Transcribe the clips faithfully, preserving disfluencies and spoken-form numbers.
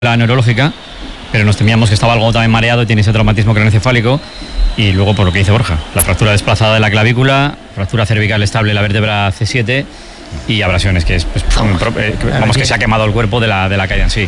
la neurológica, pero nos temíamos que estaba algo también mareado y tiene ese traumatismo craneoencefálico. Y luego, por lo que dice Borja, la fractura desplazada de la clavícula, fractura cervical estable en la vértebra C siete y abrasiones, que es, pues, eh, vamos, que se ha quemado el cuerpo de la, de la caída en sí.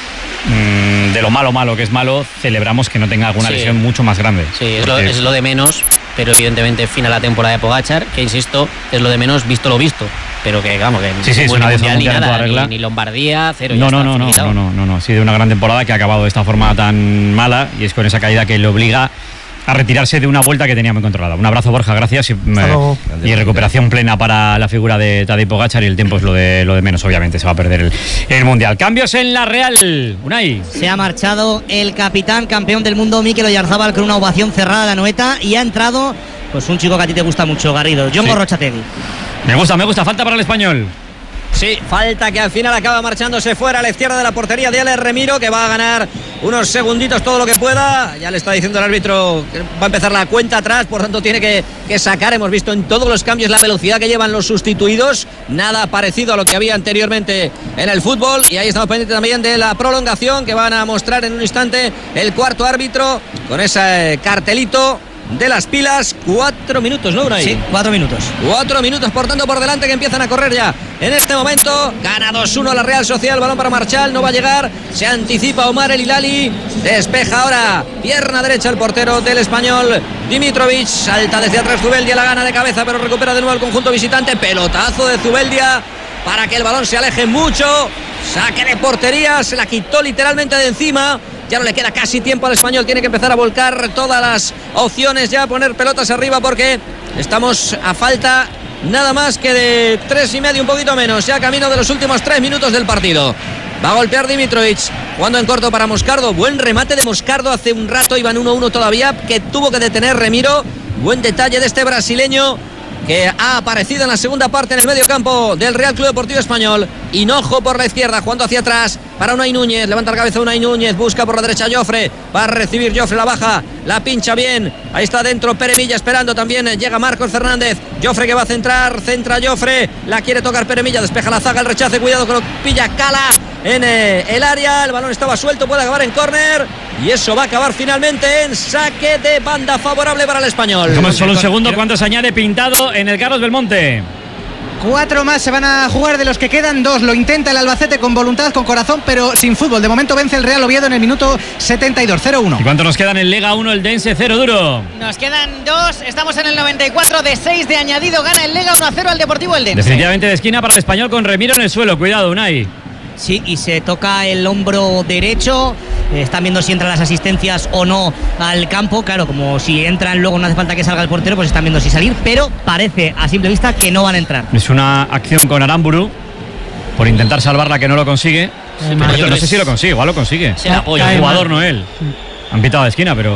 Mm, de lo malo, malo que es malo, celebramos que no tenga alguna sí. lesión mucho más grande. Sí, es lo, es lo de menos, pero evidentemente fin a la temporada de Pogačar, que insisto, es lo de menos visto lo visto. Pero que, vamos, que sí, sí, es una mundial ni nada, regla. Ni, ni Lombardía, cero. No, ya no, está, no, no, no, no, no, no, ha sido una gran temporada que ha acabado de esta forma tan mala y es con esa caída que le obliga a retirarse de una vuelta que tenía muy controlada. Un abrazo, Borja, gracias y, me, y recuperación plena para la figura de Tadej Pogačar, y el tiempo es lo de lo de menos, obviamente se va a perder el, el Mundial. Cambios en la Real, Unai. Se ha marchado el capitán, campeón del mundo, Mikel Oyarzabal, con una ovación cerrada a la Anoeta, y ha entrado pues un chico que a ti te gusta mucho, Garrido, Jon sí. Gorrotxategi. Me gusta, me gusta, falta para el español. Sí, falta que al final acaba marchándose fuera a la izquierda de la portería de Alex Remiro, que va a ganar unos segunditos todo lo que pueda. Ya le está diciendo el árbitro que va a empezar la cuenta atrás, por tanto tiene que, que sacar. Hemos visto en todos los cambios la velocidad que llevan los sustituidos, nada parecido a lo que había anteriormente en el fútbol. Y ahí estamos pendientes también de la prolongación que van a mostrar en un instante el cuarto árbitro con ese cartelito de las pilas. Cuatro minutos, ¿no, Unai? Sí, cuatro minutos. Cuatro minutos, por tanto, por delante, que empiezan a correr ya. En este momento, gana dos uno la Real Sociedad. El balón para Marchal, no va a llegar. Se anticipa Omar El Hilali. Despeja ahora, pierna derecha el portero del español, Dimitrovic. Salta desde atrás Zubeldia, la gana de cabeza, pero recupera de nuevo el conjunto visitante. Pelotazo de Zubeldia para que el balón se aleje mucho. Saque de portería, se la quitó literalmente de encima. Ya no le queda casi tiempo al español, tiene que empezar a volcar todas las opciones, ya a poner pelotas arriba, porque estamos a falta nada más que de tres y medio, un poquito menos, ya camino de los últimos tres minutos del partido. Va a golpear Dimitrovic, jugando en corto para Moscardo. Buen remate de Moscardo, hace un rato iban uno uno todavía, que tuvo que detener Remiro. Buen detalle de este brasileño, que ha aparecido en la segunda parte en el medio campo del Real Club Deportivo Español. Hinojo por la izquierda, jugando hacia atrás para Unai Núñez, levanta la cabeza Unai Núñez, busca por la derecha Jofre, va a recibir Jofre, la baja, la pincha bien, ahí está dentro Pere Milla esperando también, llega Marcos Fernández, Jofre que va a centrar, centra Jofre, la quiere tocar Pere Milla, despeja la zaga, el rechace, cuidado que lo pilla Cala en eh, el área, el balón estaba suelto, puede acabar en córner, y eso va a acabar finalmente en saque de banda favorable para el español. Como solo un segundo, ¿cuánto se añade Pintado en el Carlos Belmonte? Cuatro más se van a jugar, de los que quedan dos. Lo intenta el Albacete con voluntad, con corazón, pero sin fútbol. De momento vence el Real Oviedo en el minuto setenta y dos, cero uno. ¿Y cuánto nos quedan en Lega uno, el Dense cero, Duro? Nos quedan dos, estamos en el noventa y cuatro, de seis de añadido, gana el Lega uno a cero al Deportivo el Dense. Definitivamente de esquina para el español, con Remiro en el suelo. Cuidado, Unai. Sí, y se toca el hombro derecho. Están viendo si entran las asistencias o no al campo. Claro, como si entran luego no hace falta que salga el portero, pues están viendo si salir, pero parece a simple vista que no van a entrar. Es una acción con Aramburu por intentar salvarla, que no lo consigue. Sí, no, no sé si lo consigue, igual lo consigue. Se apoya. El jugador no él. Han pitado de esquina, pero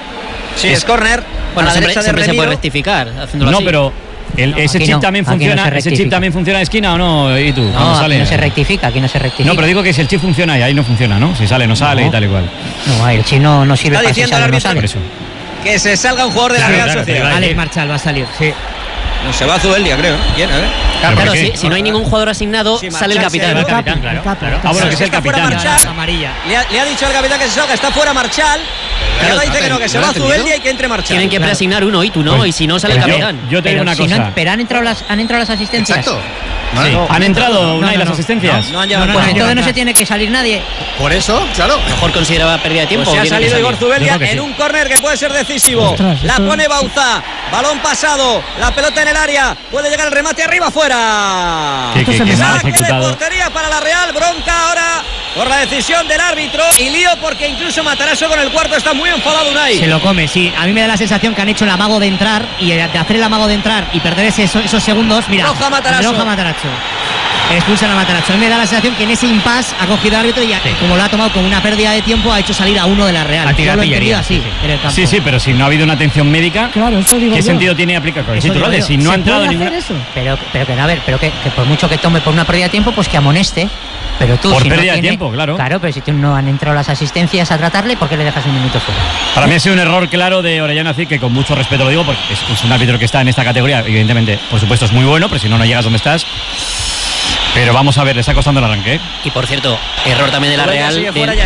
sí, es, es córner. Bueno, siempre, de siempre se puede rectificar haciéndolo no, así. pero El, no, ese chip no, también funciona, no ese chip también funciona de esquina o no, y tú, no, aquí sale. No se rectifica, aquí no se rectifica. No, pero digo que si el chip funciona y ahí no funciona, ¿no? Si sale, no sale, no. Y tal igual. No, el chip no, no sirve. Está para diciendo si sale, el árbitro, no sale. Por eso. Que se salga un jugador de claro, la Real claro, Sociedad. Alex Marchal va a salir, sí. No, se va Zubeldia, creo. ¿Quién? A ver. Claro, claro si, si no hay ningún jugador asignado, sí, sale el capitán. El capitán, claro. claro. Ah, bueno, que es el capitán. Marchal, amarilla. Le ha, le ha dicho al capitán que se salga, está fuera Marchal. Claro, ahora dice que no, que se va Zubeldia y que entre Marchal. Tienen que claro. preasignar uno y tú no, pues, y si no sale el capitán. Yo, yo tengo pero una si cosa. No, pero han entrado las, han entrado las asistencias. Exacto. No, sí. no, ¿Han entrado no, una no, y las no, asistencias? No, no han llegado. No, no, no, entonces no se tiene que salir nadie. Por eso, claro. Mejor consideraba pérdida de tiempo. Pues se ha salido Igor Zubeldia en sí. un córner que puede ser decisivo. Ostras, la esto... pone Bauzá. Balón pasado. La pelota en el área. Puede llegar el remate arriba, fuera. ¿Qué, qué, qué mal Saque de ejecutado. portería para la Real. Bronca ahora por la decisión del árbitro. Y lío porque incluso Matarazzo con el cuarto está muy enfadado, Unai. Se lo come, sí. A mí me da la sensación que han hecho el amago de entrar, y de hacer el amago de entrar y perder ese, esos segundos. Mira, Roja Matarazzo. Roja Matarazzo. Expulsan a Matarazzo. A mí me da la sensación que en ese impasse ha cogido el árbitro y ya, sí. como lo ha tomado como una pérdida de tiempo, ha hecho salir a uno de la Real. Yo lo he entendido así, sí, en el campo. Sí, sí, pero si no ha habido una atención médica, claro, eso digo ¿qué yo. sentido tiene aplicar con eso el Si no ha entrado ninguna. Eso? Pero, pero que a ver, pero que, que por mucho que tome por una pérdida de tiempo, pues que amoneste. Pero tú, por si pérdida no de tiene, tiempo, claro. Claro, pero si tú no han entrado las asistencias a tratarle, ¿por qué le dejas un minuto fuera? Para mí ha sido un error claro de Orellana, así que con mucho respeto lo digo, porque es, es un árbitro que está en esta categoría, evidentemente, por supuesto es muy bueno, pero si no, no llegas donde estás. Pero vamos a ver, le está costando el arranque, ¿eh? Y por cierto, error también de la Real de,